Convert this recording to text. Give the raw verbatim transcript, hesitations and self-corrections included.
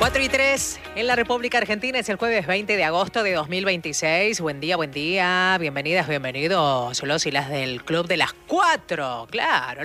cuatro y tres en la República Argentina. Es el jueves veinte de agosto de dos mil veintiséis. Buen día, buen día. Bienvenidas, bienvenidos los y las del Club de las Cuatro. Claro.